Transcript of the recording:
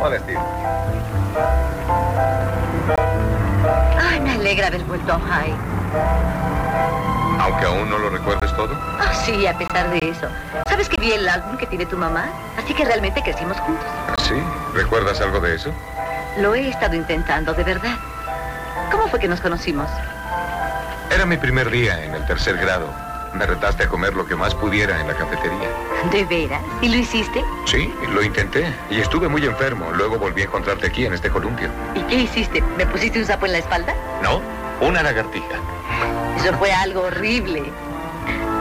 Hola, Steve. Ay, me alegra haber vuelto a Ohio. Aunque aún no lo recuerdes todo. Ah, sí, a pesar de eso. ¿Sabes que vi el álbum que tiene tu mamá? Así que realmente crecimos juntos. ¿Sí? ¿Recuerdas algo de eso? Lo he estado intentando, de verdad. ¿Cómo fue que nos conocimos? Era mi primer día en el 3er grado. Me retaste a comer lo que más pudiera en la cafetería. ¿De veras? ¿Y lo hiciste? Sí, lo intenté. Y estuve muy enfermo. Luego volví a encontrarte aquí, en este columpio. ¿Y qué hiciste? ¿Me pusiste un sapo en la espalda? No, una lagartija. Eso fue algo horrible.